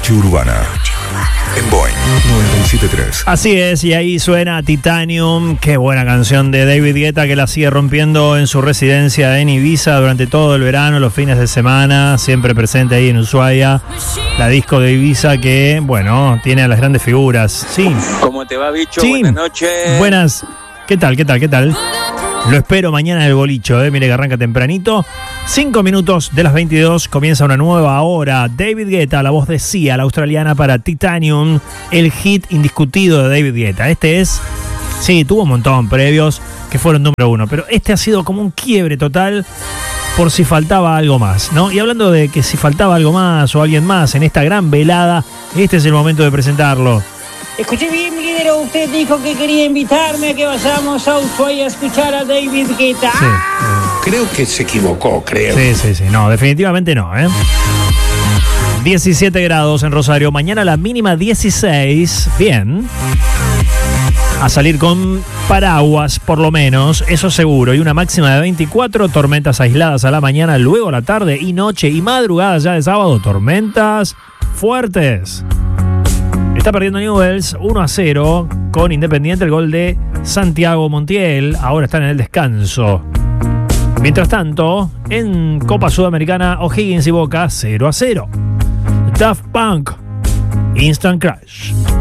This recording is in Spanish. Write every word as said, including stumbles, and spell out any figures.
Noche Urbana. En Boing noventa y siete punto tres. Así es, y ahí suena Titanium. Qué buena canción de David Guetta, que la sigue rompiendo en su residencia en Ibiza durante todo el verano, los fines de semana, siempre presente ahí en Ushuaia. La disco de Ibiza que, bueno, tiene a las grandes figuras. Sí. ¿Cómo te va, bicho? Sí. Buenas noches. Buenas. ¿Qué tal? ¿Qué tal? ¿Qué tal? Lo espero mañana en el bolicho, ¿eh? Mire que arranca tempranito. Cinco minutos de las veintidós, comienza una nueva hora. David Guetta, la voz de Sia, la australiana, para Titanium, el hit indiscutido de David Guetta. Este es, sí, tuvo un montón previos que fueron número uno, pero este ha sido como un quiebre total por si faltaba algo más, ¿no? Y hablando de que si faltaba algo más o alguien más en esta gran velada, este es el momento de presentarlo. Escuché bien, líder, usted dijo que quería invitarme a que vayamos a Ushuaia a escuchar a David Guetta. Sí. Creo que se equivocó, creo. Sí, sí, sí. No, definitivamente no, ¿eh? diecisiete grados en Rosario. Mañana la mínima dieciséis. Bien. A salir con paraguas, por lo menos, eso seguro. Y una máxima de veinticuatro. Tormentas aisladas a la mañana, luego a la tarde y noche y madrugada ya de sábado. Tormentas fuertes. Está perdiendo Newell's uno a cero con Independiente, el gol de Santiago Montiel. Ahora están en el descanso. Mientras tanto, en Copa Sudamericana, O'Higgins y Boca cero a cero. Daft Punk, Instant Crash.